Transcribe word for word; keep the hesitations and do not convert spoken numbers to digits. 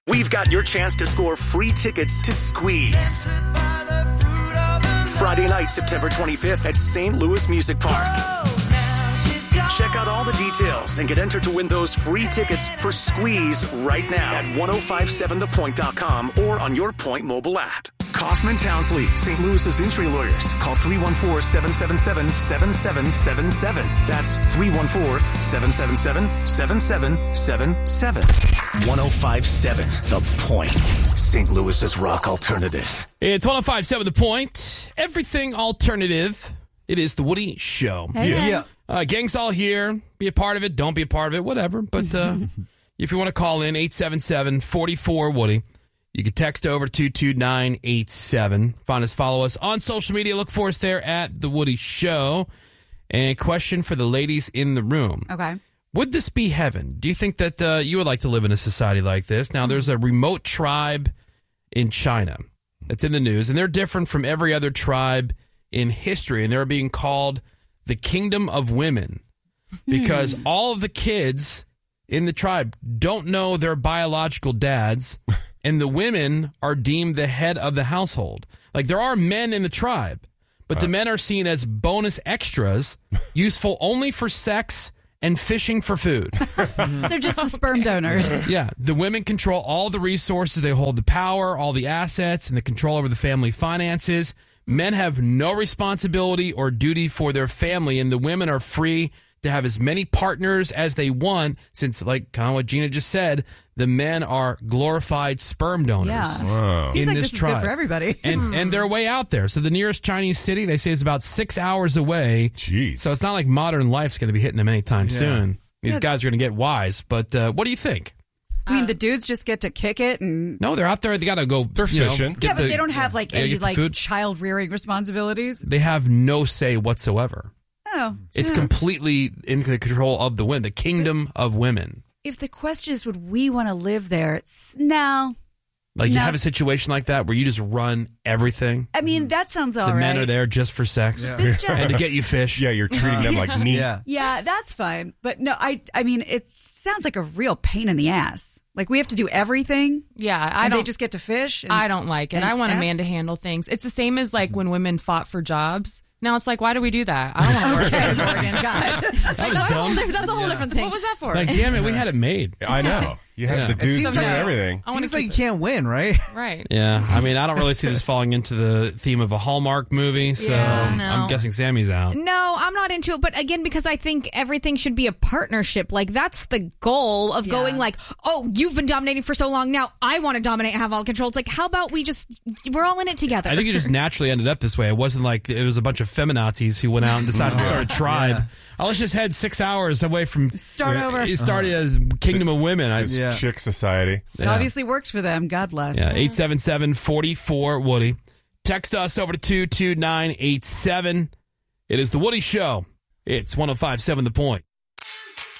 We've got your chance to score free tickets to Squeeze. Friday night, September twenty-fifth at Saint Louis Music Park. Check out all the details and get entered to win those free tickets for Squeeze right now at ten fifty-seven the point dot com or on your Point mobile app. Kaufman Townsley, Saint Louis's injury lawyers. Call three one four, seven seven seven, seven seven seven seven. That's three one four, seven seven seven, seven seven seven seven. ten fifty-seven The Point, Saint Louis's rock alternative. It's ten fifty-seven The Point, everything alternative. It is the Woody Show. Hey, yeah. hey. yeah. Uh, gang's all here. Be a part of it. Don't be a part of it. Whatever. But uh, if you want to call in, eight seven seven, four four, Woody. You can text over two two nine eight seven. Find us, follow us on social media. Look for us there at The Woody Show. And question for the ladies in the room. Okay. Would this be heaven? Do you think that uh, you would like to live in a society like this? Now, there's a remote tribe in China that's in the news, and they're different from every other tribe in history, and they're being called the Kingdom of Women because all of the kids in the tribe don't know their biological dads, and the women are deemed the head of the household. Like, there are men in the tribe, but the men are seen as bonus extras, useful only for sex and fishing for food. They're just the sperm donors. Yeah. The women control all the resources. They hold the power, all the assets, and the control over the family finances. Men have no responsibility or duty for their family, and the women are free to have as many partners as they want, since, like kind of what Gina just said, the men are glorified sperm donors. Yeah. Wow. Seems in like this this tribe. is good for everybody. And and they're way out there. So the nearest Chinese city, they say, is about six hours away. Jeez. So it's not like modern life's going to be hitting them anytime Yeah. soon. These Yeah. guys are going to get wise. But uh, what do you think? I mean, the dudes just get to kick it and... No, they're out there. They got to go. They're you know, fishing. get Yeah, but the- they don't have, like, they gotta any, get the like, food. child-rearing responsibilities. They have no say whatsoever. Oh. It's yeah. completely in the control of the women, the kingdom of women. If the question is, would we want to live there? It's no. Like, you No. have a situation like that where you just run everything. I mean, that sounds all the right. men are there just for sex Yeah. This just, and to get you fish. Yeah, you're treating them like meat. Yeah. yeah, that's fine. But no, I I mean, it sounds like a real pain in the ass. Like, we have to do everything. Yeah, I and don't. they just get to fish. And, I don't like it. and I want a F? man to handle things. It's the same as like when women fought for jobs. Now it's like, why do we do that? I don't want to work. Okay, Morgan, God. That was That's a whole, dumb. different, that's a whole different thing. What was that for? Like, damn it, we had it made. I know. You have Yeah. the It dudes seems doing like- everything. I want Seems to like you keep can't win, right? right. Yeah, I mean, I don't really see this falling into the theme of a Hallmark movie, so Yeah, no. I'm guessing Sammy's out. No, I'm not into it. But again, because I think everything should be a partnership. Like, that's the goal of Yeah. going like, oh, you've been dominating for so long. Now I want to dominate and have all control. It's like, how about we just, we're all in it together. I think it just naturally ended up this way. It wasn't like it was a bunch of feminazis who went out and decided to start a tribe. Yeah. Oh, let's just head six hours away from... Start over. It started as Kingdom of Women. I, It's Yeah. chick society. It obviously works for them. God bless. Yeah, eight seven seven, four four, Woody. Text us over to two two nine eight seven. It is The Woody Show. It's ten fifty-seven The Point.